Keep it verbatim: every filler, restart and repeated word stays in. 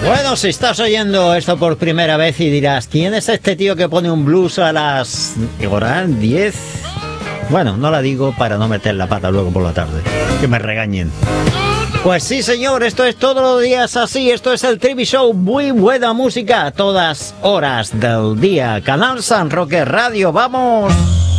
Bueno, si estás oyendo esto por primera vez y dirás, ¿quién es este tío que pone un blues a las diez? Bueno, no la digo para no meter la pata luego por la tarde, que me regañen. Pues sí, señor, esto es todos los días así, esto es el Trivi Show, muy buena música a todas horas del día. Canal San Roque Radio, ¡vamos!